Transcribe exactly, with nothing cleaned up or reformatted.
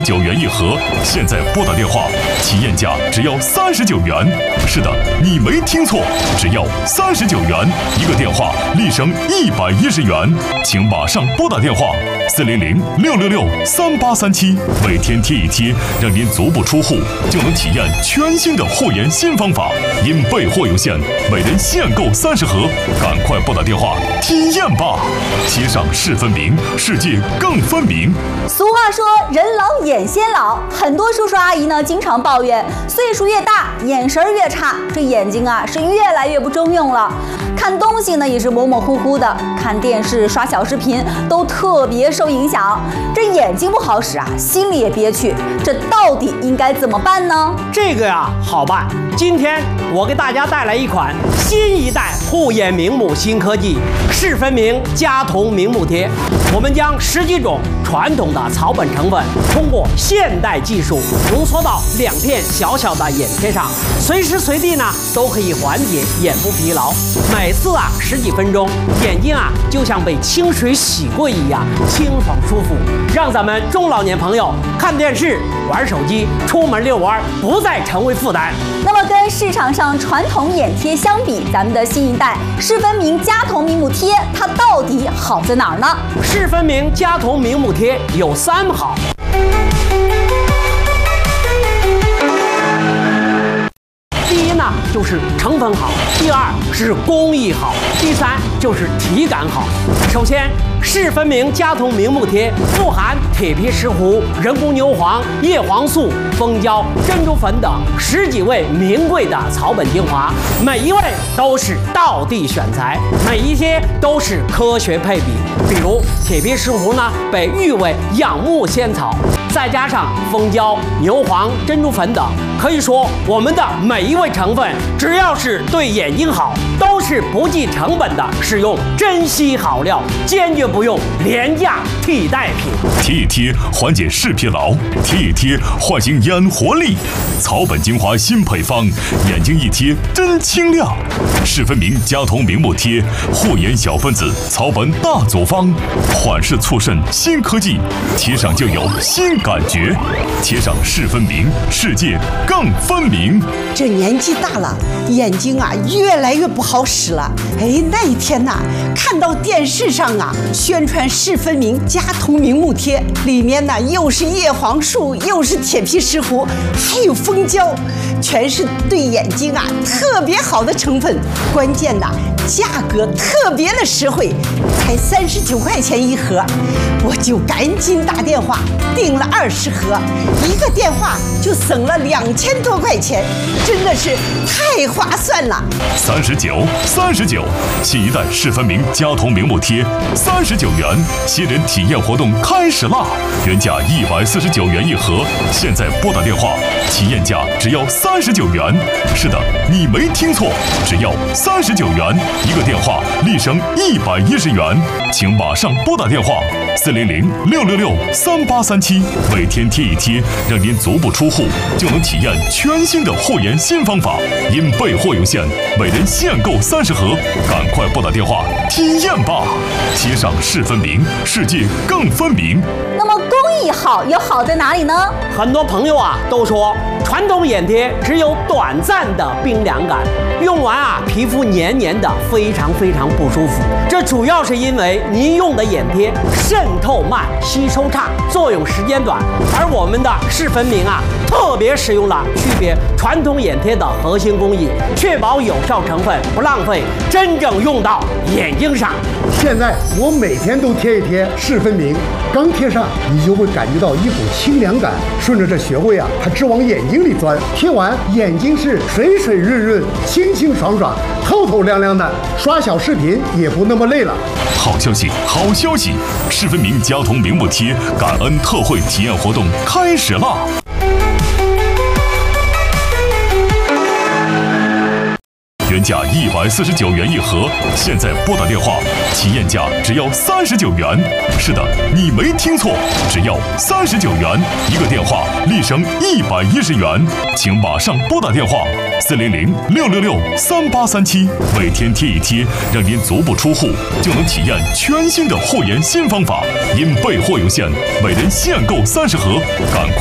九元一盒，现在拨打电话，体验价只要三十九元。是的，你没听错，只要三十九元一个电话，立省一百一十元。请马上拨打电话四零零六六六三八三七，每天贴一贴，让您足不出户就能体验全新的护眼新方法。因备货有限，每人限购三十盒，赶快拨打电话体验吧！贴上是分明，世界更分明。 俗话说，人老眼先老，很多叔叔阿姨呢经常抱怨，岁数越大，眼神越差，这眼睛啊是越来越不中用了。看东西呢也是模模糊糊的，看电视、刷小视频都特别受影响。这眼睛不好使啊，心里也憋屈，这到底应该怎么办呢？ 这个呀好办，今天我给大家带来一款新一代护眼明目新科技——视分明佳瞳明目贴。我们将十几种传统的草本成分，通过现代技术浓缩到两片小小的眼贴上，随时随地呢都可以缓解眼部疲劳。每次啊十几分钟，眼睛啊就像被清水洗过一样清爽舒服，让咱们中老年朋友看电视、玩手机、出门遛弯不再成为负担。 那么跟市场上传统眼贴相比，咱们的新一代视分明佳瞳明目贴，它到底好在哪儿呢？ 视分明佳瞳明目贴有三好。第一呢，就是成分好；第二是工艺好；第三就是体感好。首先，视分明佳瞳明目贴富含铁皮石斛、人工牛黄、叶黄素、蜂胶、珍珠粉等十几味名贵的草本精华，每一味都是道地选材，每一贴都是科学配比。比如铁皮石斛呢，被誉为养目仙草，再加上蜂胶、牛黄、珍珠粉等，可以说我们的每一味成分，只要是对眼睛好，都是不计成本的使用珍稀好料，坚决不用廉价替代品。 贴一贴缓解视疲劳，贴一贴唤醒眼活力。草本精华新配方，眼睛一贴真清亮。视分明佳瞳明目贴，护眼小分子草本大组方，缓释促渗新科技，贴上就有新感觉。贴上视分明，世界更分明。 这年纪大了，眼睛啊越来越不好使了。哎，那一天呐、啊，看到电视上啊宣传视分明佳瞳明目贴，里面呢又是叶黄素，又是铁皮石斛，还有蜂胶，全是对眼睛啊特别好的成分。关键呐，价格特别的实惠，才三十九块钱一盒，我就赶紧打电话订了二十盒，一个电话就省了两千多块钱，真的是太划算了。 三十九，三十九，新一代视分明佳瞳明目贴，三十九元，新人体验活动开始啦！原价一百四十九元一盒，现在拨打电话，体验价只要三十九元。是的，你没听错，只要三十九元一个电话，立省一百一十元。请马上拨打电话四零零六六六三八三七，每天贴一贴，让您足不出户就能体验全新的护眼新方法。因备货有限，每人限购三十盒，赶快拨打电话体验吧！贴上视分明，世界更分明。 那么工艺好又好在哪里呢？ 很多朋友啊都说，传统眼贴只有短暂的冰凉感，用完啊皮肤黏黏的，非常非常不舒服。这主要是因为您用的眼贴渗透慢、吸收差，作用时间短。而我们的视分明啊，特别使用了区别传统眼贴的核心工艺，确保有效成分不浪费，真正用到眼睛上。 现在我每天都贴一贴视分明，刚贴上你就会感觉到一股清凉感，顺着这穴位啊，它直往眼睛里钻。贴完眼睛是水水润润、清清爽爽、透透亮亮的，刷小视频也不那么累了。 好消息，好消息！视分明佳瞳明目贴感恩特惠体验活动开始啦！ 原价一百四十九元一盒，现在拨打电话，体验价只要三十九元。是的，你没听错，只要三十九元一个电话，立省一百一十元。请马上拨打电话四零零六六六三八三七，每天贴一贴，让您足不出户就能体验全新的护眼新方法。因备货有限，每人限购三十盒，赶快